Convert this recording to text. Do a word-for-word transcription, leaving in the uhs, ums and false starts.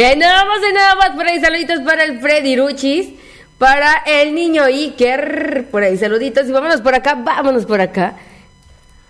Eh, nada más y nada más, por ahí saluditos para el Freddy Ruchis, para el niño Iker, por ahí saluditos, y vámonos por acá, vámonos por acá.